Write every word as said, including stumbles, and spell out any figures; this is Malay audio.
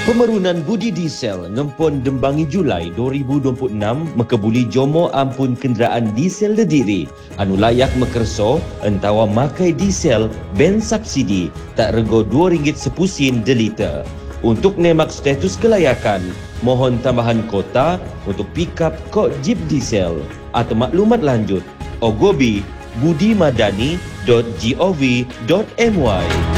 Pemerunan budi diesel ngempon dembangi Julai dua ribu dua puluh enam mekebuli jomo ampun kenderaan diesel dediri anu layak mekerso entawa makai diesel ben subsidi tak rego dua ringgit sepusin deliter. Untuk nemak status kelayakan, mohon tambahan kota untuk pikap kod jeep diesel atau maklumat lanjut ogobi budimadani dot gov dot my.